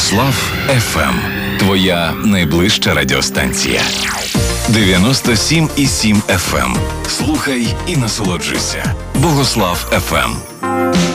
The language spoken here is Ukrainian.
Богослав ФМ. Твоя найближча радіостанція. 97,7 FM. Слухай і насолоджуйся. Богослав ФМ.